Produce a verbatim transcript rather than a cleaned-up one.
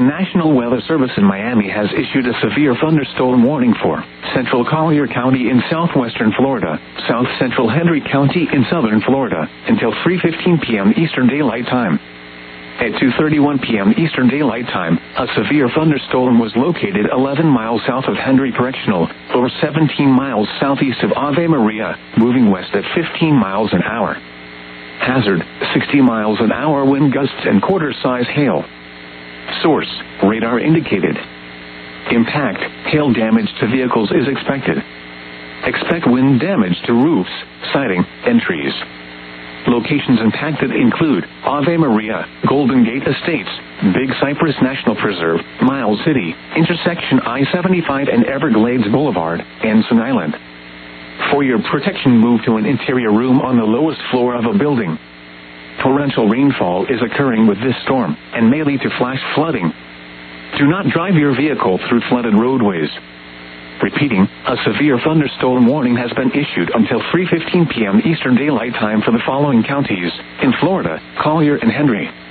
National Weather Service in Miami has issued a severe thunderstorm warning for Central Collier County in southwestern Florida, South Central Hendry County in southern Florida, until three fifteen p.m. Eastern Daylight Time. At two thirty-one p.m. Eastern Daylight Time, a severe thunderstorm was located eleven miles south of Hendry Correctional, or seventeen miles southeast of Ave Maria, moving west at fifteen miles an hour. Hazard, sixty miles an hour wind gusts and quarter-size hail. Source, radar indicated. Impact, hail damage to vehicles is expected. Expect wind damage to roofs, siding, and trees. Locations impacted include Ave Maria, Golden Gate Estates, Big Cypress National Preserve, Miles City, intersection I seventy-five and Everglades Boulevard, Anson Island. For your protection, move to an interior room on the lowest floor of a building. Torrential rainfall is occurring with this storm and may lead to flash flooding. Do not drive your vehicle through flooded roadways. Repeating, a severe thunderstorm warning has been issued until three fifteen p.m. Eastern Daylight Time for the following counties in Florida: Collier and Hendry.